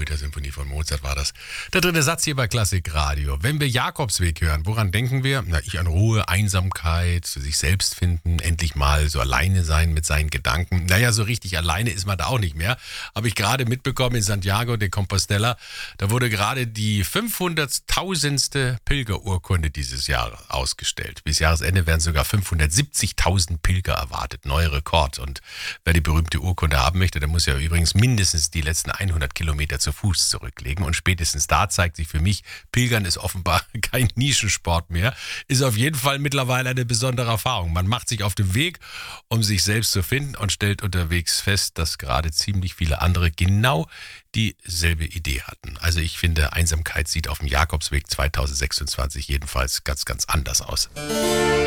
Jupiter-Symphonie von Mozart war das. Der dritte Satz hier bei Klassikradio. Wenn wir Jakobsweg hören, woran denken wir? Na, ich an Ruhe, Einsamkeit, zu sich selbst finden, endlich mal so alleine sein mit seinen Gedanken. Naja, so richtig alleine ist man da auch nicht mehr. Habe ich gerade mitbekommen in Santiago de Compostela. Da wurde gerade die 500.000. Pilgerurkunde dieses Jahr ausgestellt. Bis Jahresende werden sogar 570.000 Pilger erwartet. Neuer Rekord. Und wer die berühmte Urkunde haben möchte, der muss ja übrigens mindestens die letzten 100 Kilometer zu Fuß zurücklegen. Und spätestens da zeigt sich für mich, Pilgern ist offenbar kein Nischensport mehr. Ist auf jeden Fall mittlerweile eine besondere Erfahrung. Man macht sich auf den Weg, um sich selbst zu finden und stellt unterwegs fest, dass gerade ziemlich viele andere genau dieselbe Idee hatten. Also ich finde, Einsamkeit sieht auf dem Jakobsweg 2026 jedenfalls ganz, ganz anders aus.